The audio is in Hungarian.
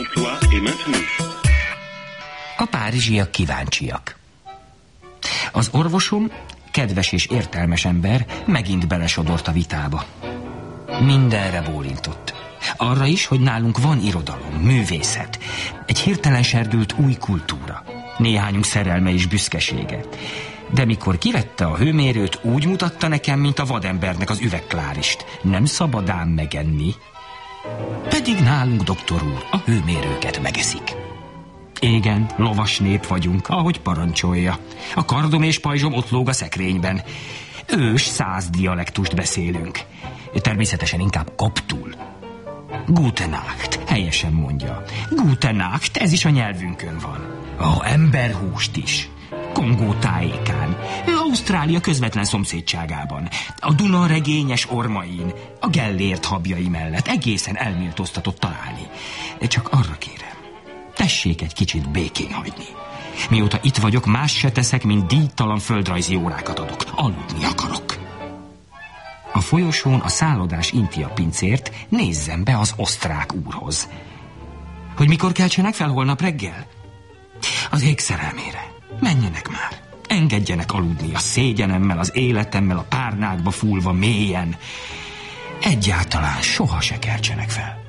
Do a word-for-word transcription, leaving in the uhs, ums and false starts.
A párizsiak kíváncsiak. Az orvosom, kedves és értelmes ember, megint belesodort a vitába. Mindenre bólintott. Arra is, hogy nálunk van irodalom, művészet, egy hirtelen serdült új kultúra, néhányunk szerelme és büszkesége. De mikor kivette a hőmérőt, úgy mutatta nekem, mint a vadembernek az üvegklárist. Nem szabad ám megenni. Pedig nálunk, doktor úr, a hőmérőket megeszik. Igen, lovas nép vagyunk, ahogy parancsolja. A kardom és pajzsom ott lóg a szekrényben. Ős száz dialektust beszélünk. Természetesen inkább koptul. Gute Nacht, helyesen mondja. Gute Nacht, ez is a nyelvünkön van. Ó, emberhúst is. Kongó tájékán, Ausztrália közvetlen szomszédságában, a Duna regényes ormain, a Gellért habjai mellett egészen elméltóztatott találni. Csak arra kérem, tessék egy kicsit békén hagyni. Mióta itt vagyok, más se teszek, mint díjtalan földrajzi órákat adok. Aludni akarok. A folyosón a szállodás inti a pincért, nézzem be az osztrák úrhoz. Hogy mikor keltsenek fel holnap reggel? Az ég szerelmére. Menjenek már, engedjenek aludni a szégyenemmel, az életemmel, a párnákba fúlva mélyen. Egyáltalán soha se keltsenek fel.